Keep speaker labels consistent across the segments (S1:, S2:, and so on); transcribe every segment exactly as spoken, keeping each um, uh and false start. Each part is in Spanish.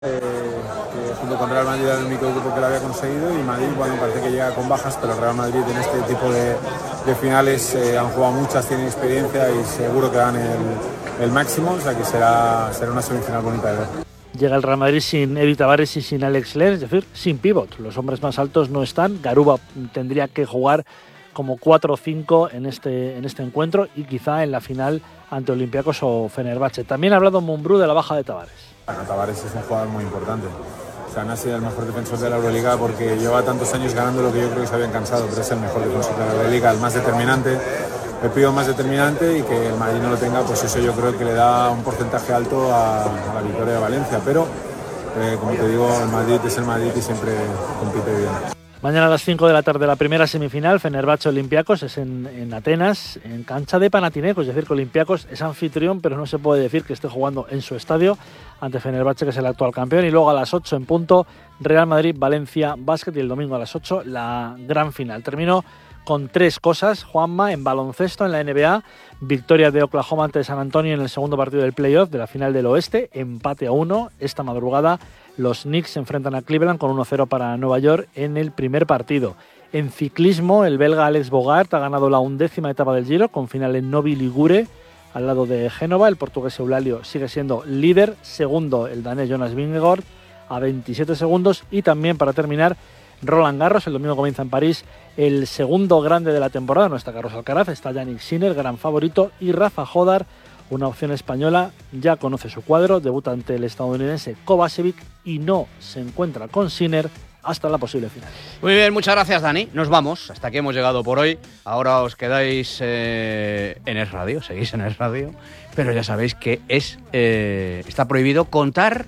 S1: Eh, que junto con Real Madrid era el único equipo que lo había conseguido, y Madrid, bueno, parece que llega con bajas, pero Real Madrid en este tipo de, de finales eh, han jugado muchas, tienen experiencia y seguro que dan el, el máximo, o sea que será, será una semifinal bonita de ver.
S2: Llega el Real Madrid sin Eddie Tavares y sin Alex Len, es decir, sin pívot. Los hombres más altos no están. Garuba tendría que jugar como cuatro o cinco en este, en este encuentro y quizá en la final ante Olympiacos o Fenerbahce. También ha hablado Mumbrú de la baja de Tavares.
S1: Bueno, Tavares es un jugador muy importante. O sea, no ha sido el mejor defensor de la Euroliga porque lleva tantos años ganando lo que yo creo que se habían cansado, pero es el mejor defensor de la Euroliga, el más determinante, el pío más determinante, y que el Madrid no lo tenga, pues eso yo creo que le da un porcentaje alto a, a la victoria de Valencia. Pero, eh, como te digo, el Madrid es el Madrid y siempre compite bien.
S2: Mañana a las cinco de la tarde la primera semifinal, Fenerbahce Olympiacos, es en, en Atenas, en cancha de Panathinaikos, es decir, que Olympiacos es anfitrión, pero no se puede decir que esté jugando en su estadio ante Fenerbahce, que es el actual campeón. Y luego a las ocho en punto, Real Madrid, Valencia, básquet, y el domingo a las ocho la gran final. Termino con tres cosas, Juanma, en baloncesto, en la N B A, victoria de Oklahoma ante San Antonio en el segundo partido del playoff de la final del oeste, empate a uno. Esta madrugada los Knicks se enfrentan a Cleveland con uno cero para Nueva York en el primer partido. En ciclismo, el belga Alex Bogart ha ganado la undécima etapa del Giro con final en Novi Ligure al lado de Génova. El portugués Eulalio sigue siendo líder, segundo el danés Jonas Vingegaard a veintisiete segundos. Y también, para terminar, Roland Garros, el domingo comienza en París el segundo grande de la temporada. No está Carlos Alcaraz, está Jannik Sinner, gran favorito, y Rafa Jodar, una opción española, ya conoce su cuadro, debuta ante el estadounidense Kovacevic y no se encuentra con Sinner hasta la posible final.
S3: Muy bien, muchas gracias, Dani. Nos vamos, hasta aquí hemos llegado por hoy. Ahora os quedáis eh, en Es Radio, seguís en Es Radio, pero ya sabéis que es eh, está prohibido contar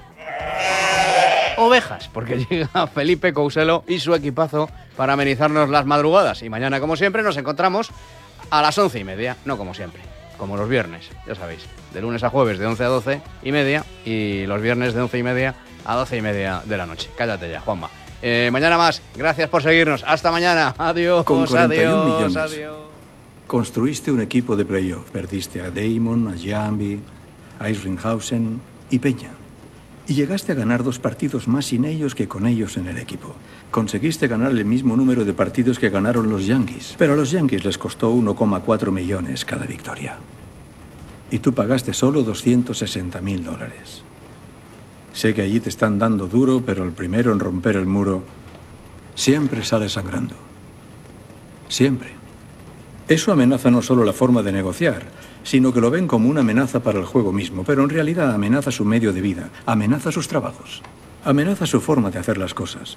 S3: ovejas, porque llega Felipe Couselo y su equipazo para amenizarnos las madrugadas. Y mañana, como siempre, nos encontramos a las once y media, no como siempre, como los viernes, ya sabéis, de lunes a jueves de once a doce y media, y los viernes de once y media a doce y media de la noche. Cállate ya, Juanma. Eh, mañana más. Gracias por seguirnos. Hasta mañana. Adiós.
S4: Con cuarenta y un
S3: adiós,
S4: millones.
S3: Adiós.
S4: Construiste un equipo de playoff. Perdiste a Damon, a Giambi, a Isringhausen y Peña. Y llegaste a ganar dos partidos más sin ellos que con ellos en el equipo. Conseguiste ganar el mismo número de partidos que ganaron los Yankees, pero a los Yankees les costó uno coma cuatro millones cada victoria. Y tú pagaste solo doscientos sesenta mil dólares. Sé que allí te están dando duro, pero el primero en romper el muro siempre sale sangrando. Siempre. Eso amenaza no solo la forma de negociar, sino que lo ven como una amenaza para el juego mismo, pero en realidad amenaza su medio de vida, amenaza sus trabajos, amenaza su forma de hacer las cosas.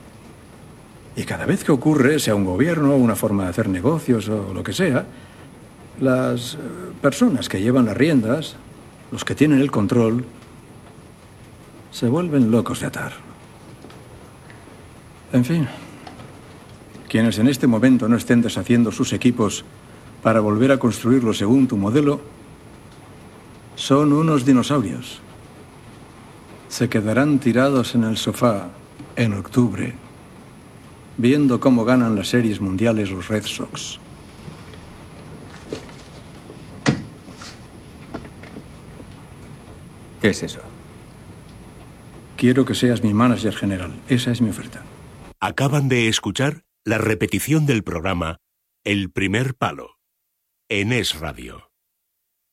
S4: Y cada vez que ocurre, sea un gobierno, una forma de hacer negocios o lo que sea, las personas que llevan las riendas, los que tienen el control, se vuelven locos de atar. En fin, quienes en este momento no estén deshaciendo sus equipos para volver a construirlo según tu modelo, son unos dinosaurios. Se quedarán tirados en el sofá en octubre, viendo cómo ganan las series mundiales los Red Sox.
S5: ¿Qué es eso?
S4: Quiero que seas mi manager general. Esa es mi oferta.
S6: Acaban de escuchar la repetición del programa El Primer Palo en Es Radio.